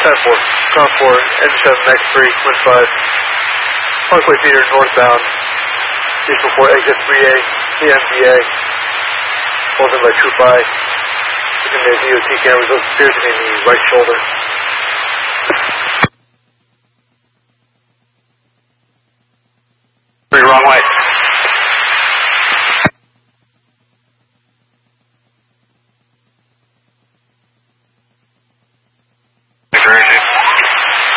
10-4. Ground 4, N7, Max 3, wind 5. Parkway Theater northbound. Vehicle 4, exit 3A, CMDA. Holding by Troop I. Looking at DOT cameras, those appear to be in the right shoulder.